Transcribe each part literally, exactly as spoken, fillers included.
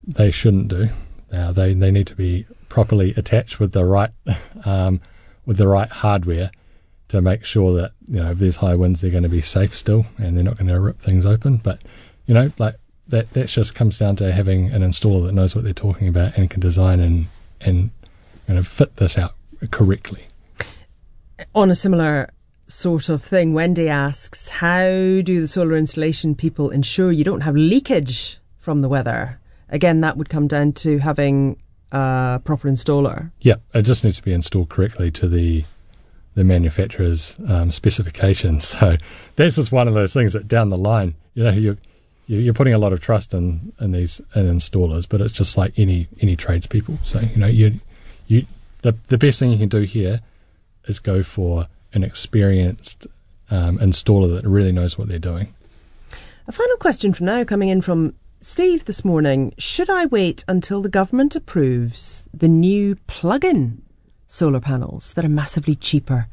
they shouldn't do. Uh, they they need to be properly attached with the right um, with the right hardware to make sure that, you know, if there's high winds, they're going to be safe still and they're not going to rip things open. But, you know, like that that just comes down to having an installer that knows what they're talking about and can design and and you know, fit this out correctly. On a similar sort of thing, Wendy asks, how do the solar installation people ensure you don't have leakage from the weather? Again, that would come down to having a proper installer. Yeah, it just needs to be installed correctly to the the manufacturer's um, specifications. So that's just one of those things that down the line, you know, you're you're putting a lot of trust in, in these in installers, but it's just like any any tradespeople. So, you know, you you the the best thing you can do here is go for an experienced um, installer that really knows what they're doing. A final question from now coming in from Steve this morning. Should I wait until the government approves the new plug-in solar panels that are massively cheaper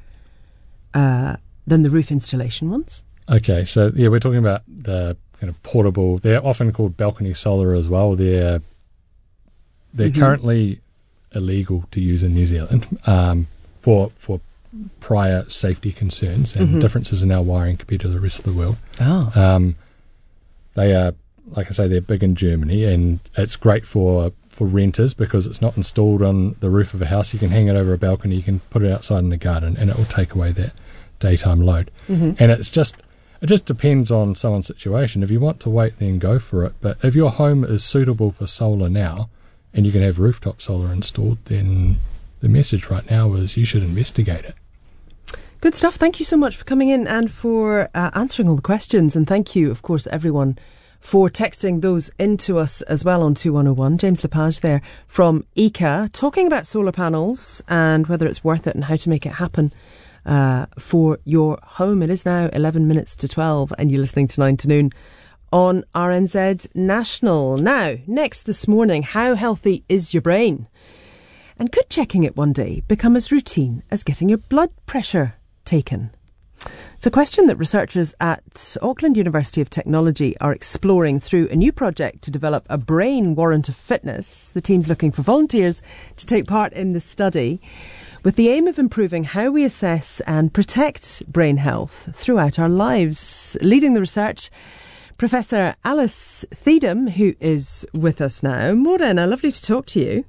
uh, than the roof installation ones? Okay, so yeah, we're talking about the kind of portable. They're often called balcony solar as well. They're they're mm-hmm. currently illegal to use in New Zealand um, for for prior safety concerns and mm-hmm. differences in our wiring compared to the rest of the world. Oh. Um, they are, like I say, they're big in Germany, and it's great for, for renters because it's not installed on the roof of a house. You can hang it over a balcony, you can put it outside in the garden, and it will take away that daytime load. Mm-hmm. And it's just, it just depends on someone's situation. If you want to wait, then go for it. But if your home is suitable for solar now, and you can have rooftop solar installed, then the message right now is you should investigate it. Good stuff. Thank you so much for coming in and for uh, answering all the questions. And thank you, of course, everyone for texting those into us as well on two one oh one. James Lepage there from E C A, talking about solar panels and whether it's worth it and how to make it happen uh, for your home. It is now eleven minutes to twelve and you're listening to nine to noon on R N Z National. Now, next this morning, how healthy is your brain? And could checking it one day become as routine as getting your blood pressure taken? It's a question that researchers at Auckland University of Technology are exploring through a new project to develop a brain warrant of fitness. The team's looking for volunteers to take part in the study with the aim of improving how we assess and protect brain health throughout our lives. Leading the research, Professor Alice Thiedem, who is with us now. Morena, lovely to talk to you.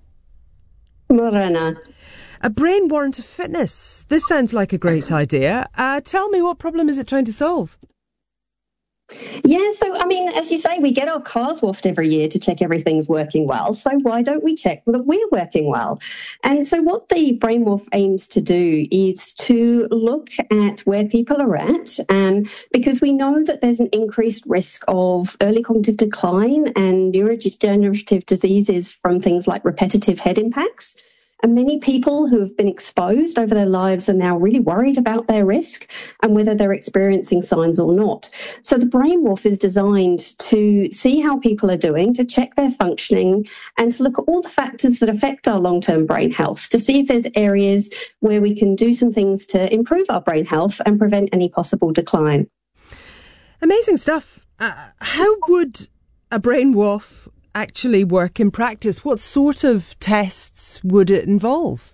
Morena. A brain warrant of fitness. This sounds like a great idea. Uh, tell me, what problem is it trying to solve? Yeah, so, I mean, as you say, we get our cars washed every year to check everything's working well. So why don't we check that we're working well? And so what the BrainWolf aims to do is to look at where people are at, um, because we know that there's an increased risk of early cognitive decline and neurodegenerative diseases from things like repetitive head impacts. And many people who have been exposed over their lives are now really worried about their risk and whether they're experiencing signs or not. So the BrainWolf is designed to see how people are doing, to check their functioning, and to look at all the factors that affect our long-term brain health, to see if there's areas where we can do some things to improve our brain health and prevent any possible decline. Amazing stuff. Uh, how would a BrainWolf actually work in practice? What sort of tests would it involve?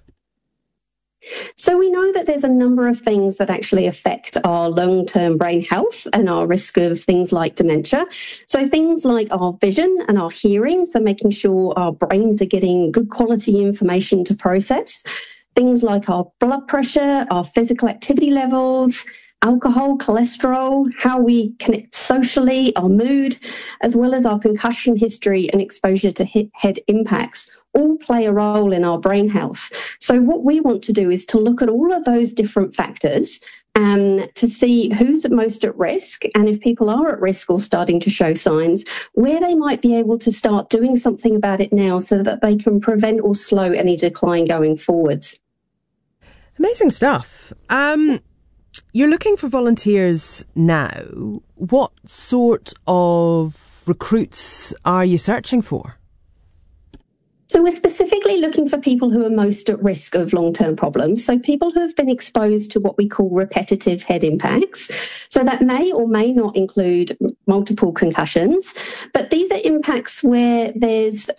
So we know that there's a number of things that actually affect our long-term brain health and our risk of things like dementia. So things like our vision and our hearing, so making sure our brains are getting good quality information to process. Things like our blood pressure, our physical activity levels, alcohol, cholesterol, how we connect socially, our mood, as well as our concussion history and exposure to hit head impacts, all play a role in our brain health. So what we want to do is to look at all of those different factors um, to see who's most at risk, and if people are at risk or starting to show signs, where they might be able to start doing something about it now so that they can prevent or slow any decline going forwards. Amazing stuff. Um... You're looking for volunteers now. What sort of recruits are you searching for? So we're specifically looking for people who are most at risk of long-term problems. So people who have been exposed to what we call repetitive head impacts. So that may or may not include multiple concussions, but these are impacts where there's